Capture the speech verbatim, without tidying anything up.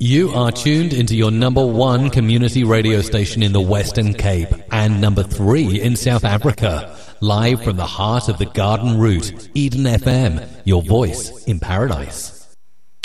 You are tuned into your number one community radio station in the Western Cape and number three in South Africa. Live from the heart of the Garden Route, Eden F M, your voice in paradise.